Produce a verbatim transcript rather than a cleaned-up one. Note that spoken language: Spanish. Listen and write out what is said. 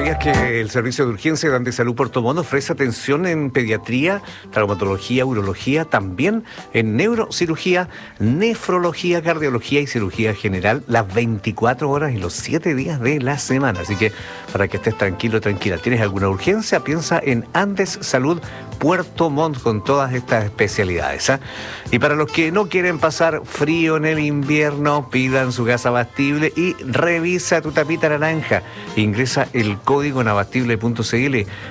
¿Sabías que el Servicio de Urgencia de Andesalud Puerto Montt ofrece atención en pediatría, traumatología, urología, también en neurocirugía, nefrología, cardiología y cirugía general las veinticuatro horas y los siete días de la semana? Así que para que estés tranquilo, tranquila, ¿tienes alguna urgencia? Piensa en Andes Salud Puerto Montt con todas estas especialidades, ¿eh? Y para los que no quieren pasar frío en el invierno, pidan su gas abastible y revisa tu tapita naranja. Ingresa el código en abastible punto c l